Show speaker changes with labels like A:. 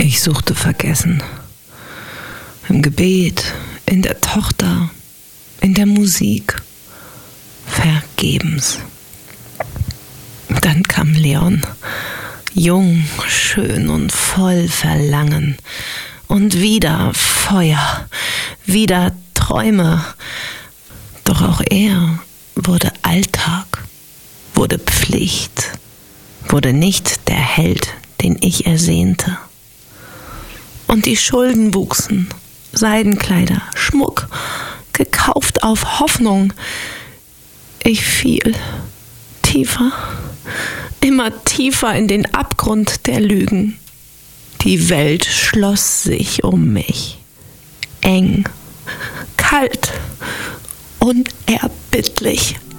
A: Ich suchte Vergessen. Im Gebet, in der Tochter, in der Musik. Vergebens. Dann kam Leon. Jung, schön und voll Verlangen. Und wieder Feuer, wieder Träume. Doch auch er wurde Alltag, wurde Pflicht, wurde nicht der Held, den ich ersehnte. Und die Schulden wuchsen, Seidenkleider, Schmuck, gekauft auf Hoffnung. Ich fiel tiefer, immer tiefer in den Abgrund der Lügen. Die Welt schloss sich um mich, eng, kalt, unerbittlich.